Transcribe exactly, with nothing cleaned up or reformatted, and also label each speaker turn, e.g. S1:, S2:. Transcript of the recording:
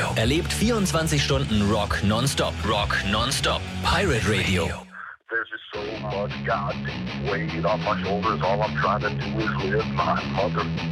S1: Erlebt vierundzwanzig Stunden Rock nonstop. Rock nonstop. Pirate Radio.
S2: There's just so much goddamn weight on my shoulders. All I'm trying to do is live my mother